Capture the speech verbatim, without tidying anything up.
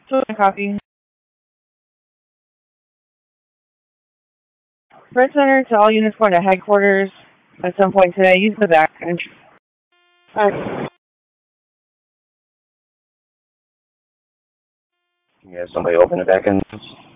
So copy. Press enter to all units going to headquarters at some point today. Use the back entrance. Alright. You have somebody open the back entrance?